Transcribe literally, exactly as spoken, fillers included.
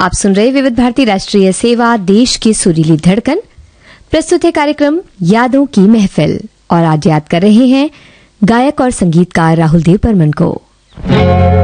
आप सुन रहे विविध भारती राष्ट्रीय सेवा, देश की सुरीली धड़कन। प्रस्तुत है कार्यक्रम यादों की महफिल और आज याद कर रहे हैं गायक और संगीतकार राहुल देव बर्मन को।